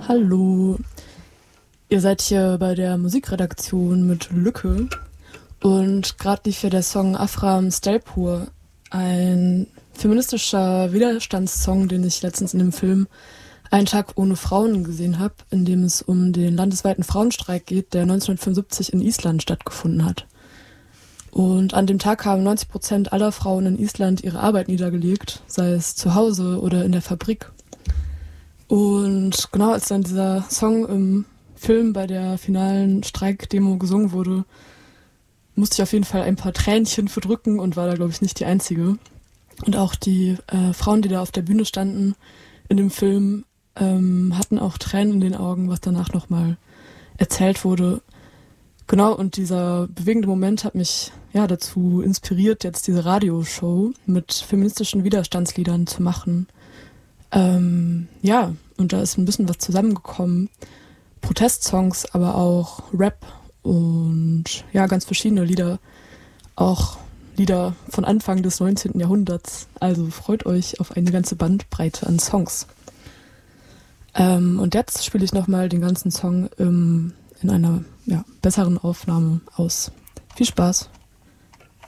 Hallo, ihr seid hier bei der Musikredaktion mit Lücke und gerade lief ja der Song Afram Stelpur, ein feministischer Widerstandssong, den ich letztens in dem Film Einen Tag ohne Frauen gesehen habe, in dem es um den landesweiten Frauenstreik geht, der 1975 in Island stattgefunden hat. Und an dem Tag haben 90% aller Frauen in Island ihre Arbeit niedergelegt, sei es zu Hause oder in der Fabrik. Und genau als dann dieser Song im Film bei der finalen Streikdemo gesungen wurde, musste ich auf jeden Fall ein paar Tränchen verdrücken und war da, glaube ich, nicht die Einzige. Und auch die Frauen, die da auf der Bühne standen in dem Film, hatten auch Tränen in den Augen, was danach nochmal erzählt wurde. Genau, und dieser bewegende Moment hat mich dazu inspiriert, jetzt diese Radioshow mit feministischen Widerstandsliedern zu machen. Und da ist ein bisschen was zusammengekommen. Protestsongs, aber auch Rap und ganz verschiedene Lieder. Auch Lieder von Anfang des 19. Jahrhunderts. Also freut euch auf eine ganze Bandbreite an Songs. Und jetzt spiele ich nochmal den ganzen Song in einer besseren Aufnahme aus. Viel Spaß!